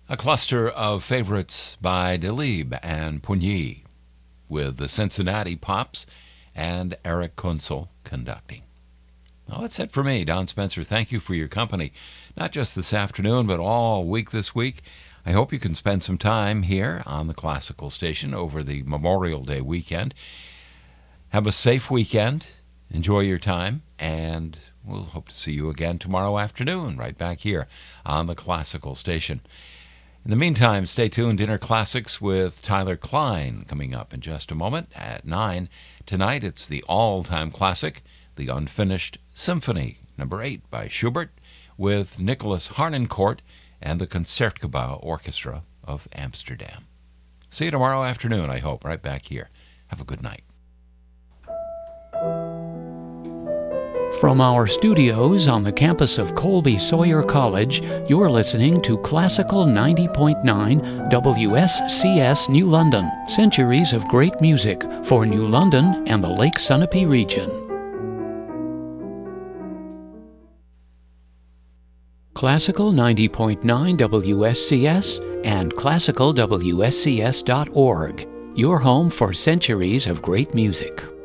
A cluster of favorites by Delibes and Pougny, with the Cincinnati Pops and Eric Kunsel conducting. Well, that's it for me, Don Spencer. Thank you for your company, not just this afternoon, but all week this week. I hope you can spend some time here on the Classical Station over the Memorial Day weekend. Have a safe weekend. Enjoy your time, and we'll hope to see you again tomorrow afternoon, right back here on the Classical Station. In the meantime, stay tuned. Inner Classics with Tyler Klein coming up in just a moment at 9. Tonight, it's the all-time classic, The Unfinished Symphony, number 8 by Schubert, with Nicholas Harnoncourt and the Concertgebouw Orchestra of Amsterdam. See you tomorrow afternoon, I hope, right back here. Have a good night. From our studios on the campus of Colby Sawyer College, you're listening to Classical 90.9 WSCS New London, centuries of great music for New London and the Lake Sunapee region. Classical 90.9 WSCS and classicalwscs.org, your home for centuries of great music.